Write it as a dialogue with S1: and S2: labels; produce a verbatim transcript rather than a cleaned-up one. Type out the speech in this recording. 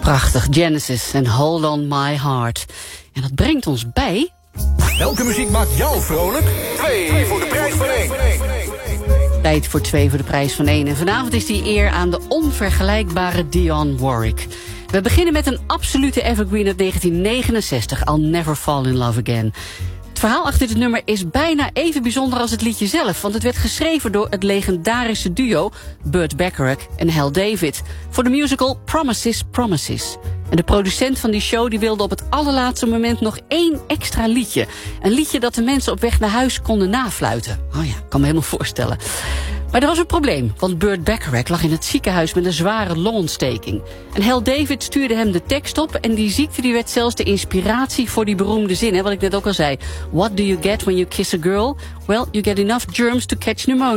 S1: Prachtig, Genesis en Hold On My Heart. En dat brengt ons bij...
S2: Welke muziek maakt jou vrolijk? Twee voor de prijs van één.
S1: Tijd voor twee voor de prijs van één. En vanavond is die eer aan de onvergelijkbare Dionne Warwick. We beginnen met een absolute evergreen uit negentien negenenzestig. I'll Never Fall In Love Again. Het verhaal achter dit nummer is bijna even bijzonder als het liedje zelf. Want het werd geschreven door het legendarische duo Burt Bacharach en Hal David voor de musical Promises, Promises. En de producent van die show die wilde op het allerlaatste moment nog één extra liedje. Een liedje dat de mensen op weg naar huis konden nafluiten. Oh ja, kan me helemaal voorstellen. Maar er was een probleem, want Burt Bacharach lag in het ziekenhuis met een zware longontsteking. En Hal David stuurde hem de tekst op en die ziekte die werd zelfs de inspiratie voor die beroemde zin, hè, wat ik net ook al zei. What do you get when you kiss a girl? Well, you get enough germs to catch pneumonia.